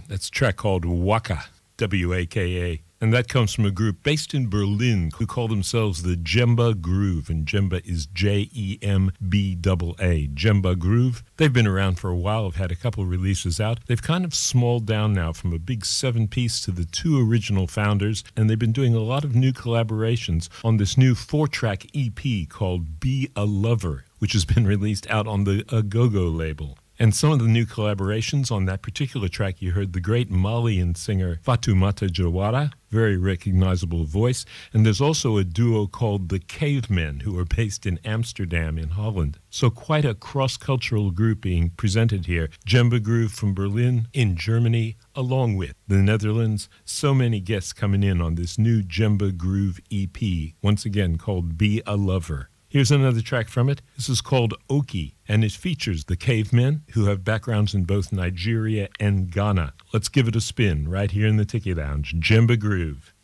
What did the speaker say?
That's a track called Waka, W-A-K-A. And that comes from a group based in Berlin who call themselves the Djemba Groove. And Djemba is J-E-M-B-A-A. Djemba Groove. They've been around for a while, have had a couple releases out. They've kind of smalled down now from a big 7-piece to the 2 original founders. And they've been doing a lot of new collaborations on this new 4-track EP called Be a Lover, which has been released out on the Agogo label. And some of the new collaborations on that particular track, you heard the great Malian singer Fatoumata Jawara, very recognizable voice. And there's also a duo called the Cavemen, who are based in Amsterdam in Holland. So quite a cross-cultural group being presented here. Djemba Groove from Berlin in Germany, along with the Netherlands. So many guests coming in on this new Djemba Groove EP, once again called Be a Lover. Here's another track from it. This is called Oki, and it features the Cavemen, who have backgrounds in both Nigeria and Ghana. Let's give it a spin right here in the Tiki Lounge. Djemba Groove.